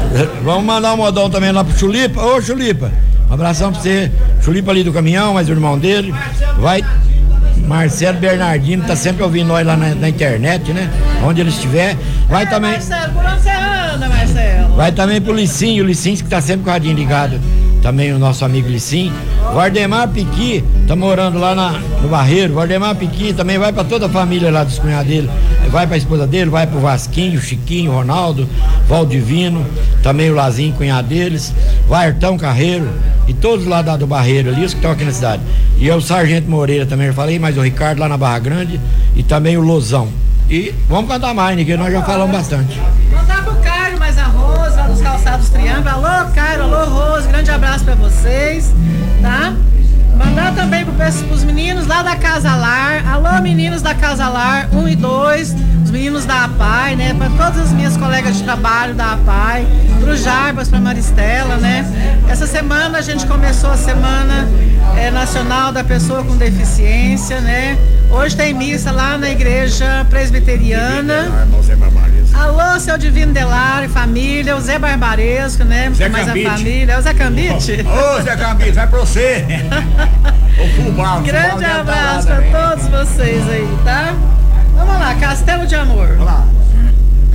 Vamos mandar um modão também lá pro Chulipa. Ô, Chulipa, um abração pra você. Chulipa ali do caminhão, mas o irmão dele. Vai, Marcelo Bernardino, tá sempre ouvindo nós lá na internet, né? Onde ele estiver. Vai também. Marcelo, por onde você anda, Marcelo? Vai também pro Licinho, o Licinho que tá sempre com o radinho ligado. Também o nosso amigo Licim. Valdemar Piqui, tá morando lá no Barreiro. Valdemar Piqui também vai pra toda a família lá dos cunhados dele. Vai pra esposa dele, vai pro Vasquinho, Chiquinho, Ronaldo, Valdivino, também o Lazinho, cunhado deles. Vai Artão Carreiro e todos lá do Barreiro ali, os que estão aqui na cidade. E o Sargento Moreira também, já falei, mas o Ricardo lá na Barra Grande e também o Lozão. E vamos cantar mais, né, que nós já falamos bastante. Mandar pro Cairo mais arroz lá nos calçados Triângulo. Alô, Cairo, alô, Rose, grande abraço pra vocês, tá? Mandar também pros meninos lá da Casa Lar. Alô, meninos da Casa Lar 1 e 2, os meninos da APAI, né? Para todas as minhas colegas de trabalho da APAI, pro Jarbas, pra Maristela, né? Essa semana a gente começou a Semana Nacional da Pessoa com Deficiência, né? Hoje tem missa lá na Igreja Presbiteriana. Alô, seu Divino Delar e família, o Zé Barbaresco, né? Zé Mais Cambite. a família, é o Zé Cambite. Ô, Zé Cambite, vai pra você. O Fubal. Grande abraço pra todos vocês aí, tá? Vamos lá, Castelo de Amor. Vamos lá.